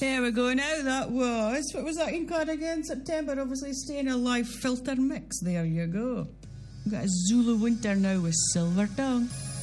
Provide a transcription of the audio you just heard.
There we go. Now that was, what was that ink card again? September, obviously Staying Alive filter mix. There you go. We've got a Zulu Winter now with Silver Tongue.